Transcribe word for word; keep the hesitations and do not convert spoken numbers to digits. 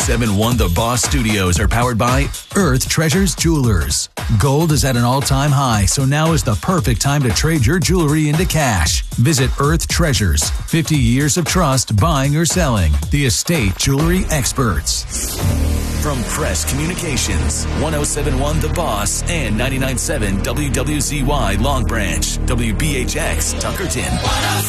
seven one The Boss Studios are powered by Earth Treasures Jewelers. Gold is at an all-time high, so now is the perfect time to trade your jewelry into cash. Visit Earth Treasures. fifty years of trust buying or selling. The estate jewelry experts. From Press Communications, one oh seven point one The Boss and ninety-nine point seven W W Z Y Long Branch, W B H X Tuckerton.